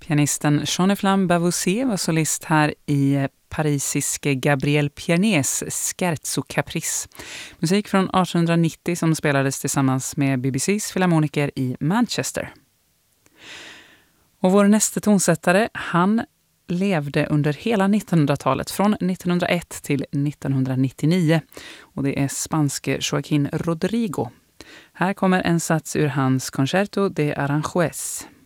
Pianisten Jean-Eflamme Bavouzet var solist här i parisiske Gabriel Piernés Scherzo Caprice. Musik från 1890 som spelades tillsammans med BBCs filharmoniker i Manchester. Och vår nästa tonsättare, han levde under hela 1900-talet, från 1901 till 1999. Och det är spanske Joaquín Rodrigo. Här kommer en sats ur hans Concerto de Aranjuez.